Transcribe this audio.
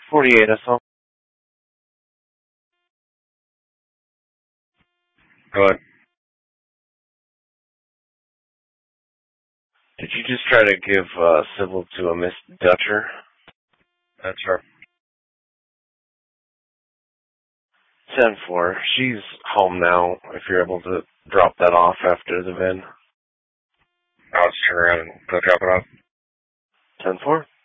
48 SL. Go ahead. Did you just try to give civil to a Miss Dutcher? That's her. 10-4. She's home now, if you're able to drop that off after the VIN. I'll just turn around and go drop it off. 10-4.